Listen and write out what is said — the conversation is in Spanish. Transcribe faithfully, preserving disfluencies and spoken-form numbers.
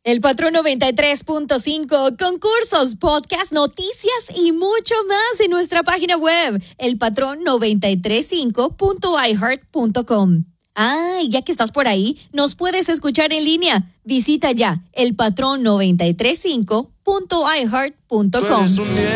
El Patrón noventa y tres punto cinco, concursos, podcast, noticias y mucho más en nuestra página web, el patrón noventa y tres punto cinco punto i heart punto com. Ah, ya que estás por ahí, nos puedes escuchar en línea. Visita ya el patrón noventa y tres punto cinco punto i heart punto com.